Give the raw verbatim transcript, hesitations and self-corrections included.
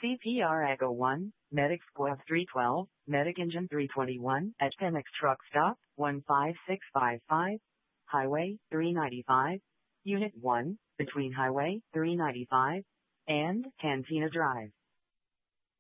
C P R Echo one, Medic Squad three twelve, Medic Engine three twenty-one, at Pemex Truck Stop, one five six five five, Highway three ninety-five, Unit one, between Highway three ninety-five and Cantina Drive.